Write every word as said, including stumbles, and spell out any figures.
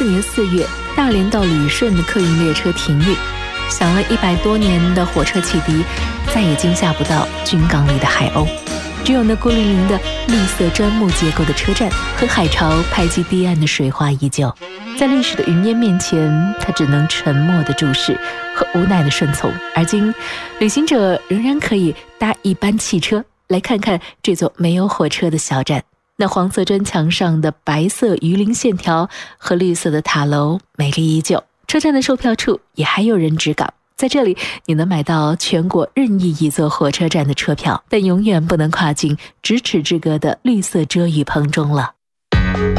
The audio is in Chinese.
年四月，大连到旅顺的客运列车停运，响了一百多年的火车汽笛，再也惊吓不到军港里的海鸥。只有那孤零零的绿色砖木结构的车站和海潮拍击堤岸的水花依旧。在历史的云烟面前，他只能沉默的注视和无奈的顺从。而今，旅行者仍然可以搭一班汽车来看看这座没有火车的小站。那黄色砖墙上的白色鱼鳞线条和绿色的塔楼美丽依旧。车站的售票处也还有人值岗，在这里你能买到全国任意一座火车站的车票，但永远不能跨进咫尺之隔的绿色遮雨棚中了。